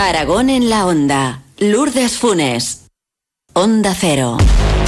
Aragón en la Onda. Lourdes Funes. Onda Cero.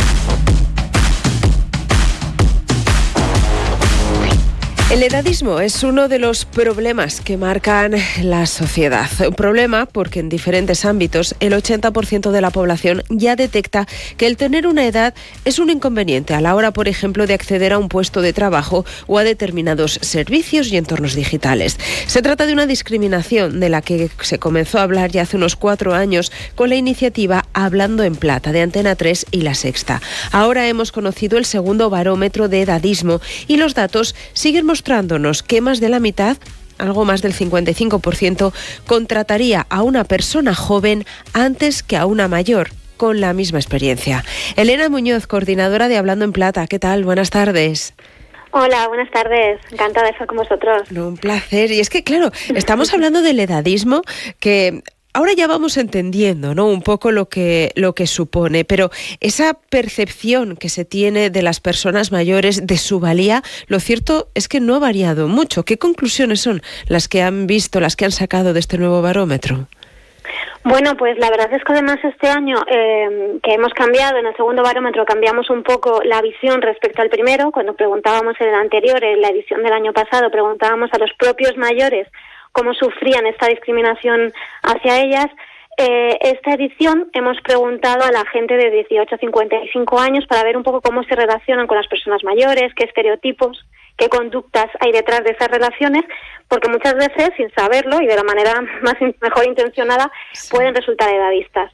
El edadismo es uno de los problemas que marcan la sociedad. Un problema porque en diferentes ámbitos el 80% de la población ya detecta que el tener una edad es un inconveniente a la hora, por ejemplo, de acceder a un puesto de trabajo o a determinados servicios y entornos digitales. Se trata de una discriminación de la que se comenzó a hablar ya hace unos 4 años con la iniciativa Hablando en Plata de Antena 3 y La Sexta. Ahora hemos conocido el segundo barómetro de edadismo y los datos siguen mostrándonos que más de la mitad, algo más del 55%, contrataría a una persona joven antes que a una mayor, con la misma experiencia. Elena Muñoz, coordinadora de Hablando en Plata, ¿qué tal? Buenas tardes. Hola, buenas tardes. Encantada de estar con vosotros. Un placer. Y es que, claro, estamos hablando del edadismo que... Ahora ya vamos entendiendo, ¿no?, un poco lo que supone, pero esa percepción que se tiene de las personas mayores, de su valía, lo cierto es que no ha variado mucho. ¿Qué conclusiones son las que han visto, las que han sacado de este nuevo barómetro? Bueno, pues la verdad es que además este año que hemos cambiado, en el segundo barómetro cambiamos un poco la visión respecto al primero. Cuando preguntábamos en el anterior, en la edición del año pasado, preguntábamos a los propios mayores cómo sufrían esta discriminación hacia ellas. Esta edición hemos preguntado a la gente de 18 a 55 años para ver un poco cómo se relacionan con las personas mayores, qué estereotipos, qué conductas hay detrás de esas relaciones, porque muchas veces, sin saberlo y de la manera mejor intencionada, pueden resultar edadistas.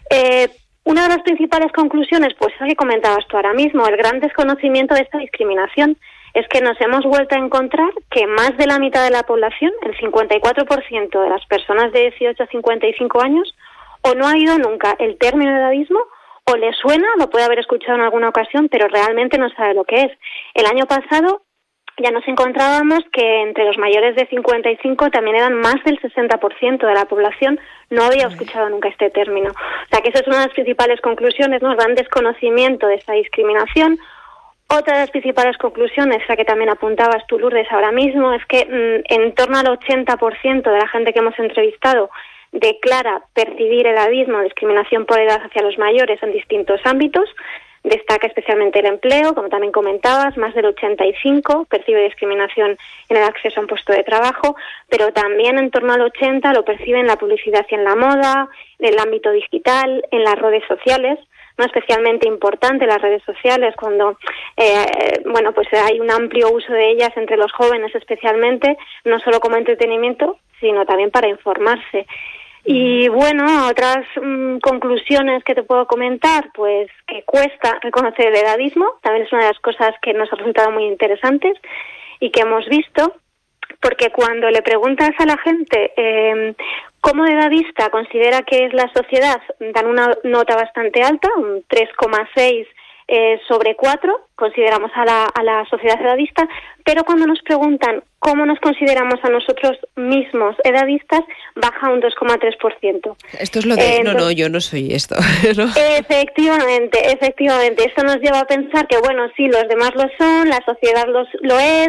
Una de las principales conclusiones, pues es lo que comentabas tú ahora mismo, el gran desconocimiento de esta discriminación. Es que nos hemos vuelto a encontrar que más de la mitad de la población, el 54% de las personas de 18 a 55 años, o no ha oído nunca el término edadismo, o le suena, lo puede haber escuchado en alguna ocasión, pero realmente no sabe lo que es. El año pasado ya nos encontrábamos que entre los mayores de 55 también eran más del 60% de la población no había escuchado nunca este término. O sea que esa es una de las principales conclusiones, ¿no? El gran desconocimiento de esta discriminación. Otra de las principales conclusiones, la que también apuntabas tú, Lourdes, ahora mismo, es que en torno al 80% de la gente que hemos entrevistado declara percibir edadismo, discriminación por edad hacia los mayores en distintos ámbitos. Destaca especialmente el empleo, como también comentabas, más del 85% percibe discriminación en el acceso a un puesto de trabajo, pero también en torno al 80% lo percibe en la publicidad y en la moda, en el ámbito digital, en las redes sociales. No, especialmente importante las redes sociales cuando pues hay un amplio uso de ellas entre los jóvenes especialmente, no solo como entretenimiento, sino también para informarse. Y bueno, otras conclusiones que te puedo comentar, pues que cuesta reconocer el edadismo, también es una de las cosas que nos ha resultado muy interesantes y que hemos visto, porque cuando le preguntas a la gente cómo edadista considera que es la sociedad, dan una nota bastante alta, un 3,6 sobre 4, consideramos a la sociedad edadista, pero cuando nos preguntan cómo nos consideramos a nosotros mismos edadistas, baja un 2,3%. Esto es lo de, no, yo no soy esto, ¿no? Efectivamente. Esto nos lleva a pensar que, bueno, sí, los demás lo son, la sociedad lo es,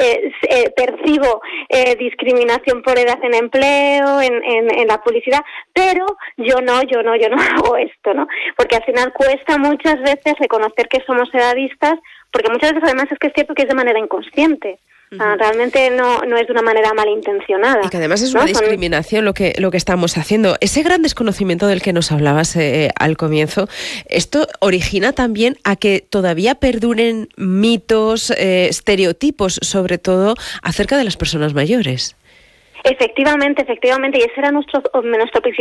percibo discriminación por edad en empleo, en la publicidad, pero yo no hago esto, ¿no? Porque al final cuesta muchas veces reconocer que somos edadistas, porque muchas veces además es que es cierto que es de manera inconsciente. Realmente no es de una manera malintencionada. Y que además es una discriminación lo que estamos haciendo. Ese gran desconocimiento del que nos hablabas al comienzo, esto origina también a que todavía perduren mitos, estereotipos, sobre todo acerca de las personas mayores. Efectivamente, y ese era nuestro principal